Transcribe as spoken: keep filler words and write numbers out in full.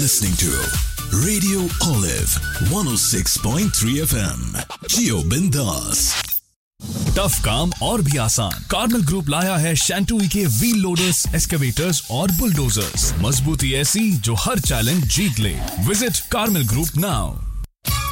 listening to Radio Olive one oh six point three F M. Jio Bindas. Tough काम और भी आसान। Carmel group लाया है शैंटूई के व्हील लोडर्स, एक्सकेवेटर्स और बुलडोजर्स। मजबूती ऐसी जो हर चैलेंज जीत ले। Visit Carmel group now.